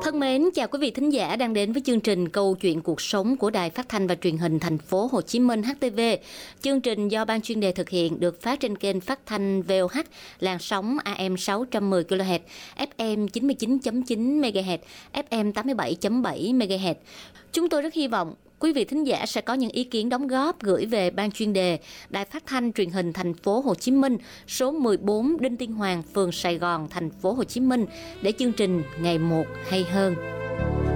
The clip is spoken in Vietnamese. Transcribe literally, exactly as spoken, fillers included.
Thân mến, chào quý vị thính giả đang đến với chương trình Câu chuyện cuộc sống của Đài Phát thanh và Truyền hình Thành phố Hồ Chí Minh hát tê vê. Chương trình do ban chuyên đề thực hiện, được phát trên kênh phát thanh vê o hát, làn sóng a em sáu trăm mười ki lô héc, ép em chín mươi chín phẩy chín mê ga héc, ép em tám mươi bảy phẩy bảy mê ga héc. Chúng tôi rất hy vọng quý vị thính giả sẽ có những ý kiến đóng góp gửi về ban chuyên đề Đài Phát thanh Truyền hình Thành phố Hồ Chí Minh, số mười bốn Đinh Tiên Hoàng, phường Sài Gòn, Thành phố Hồ Chí Minh, để chương trình ngày một hay hơn.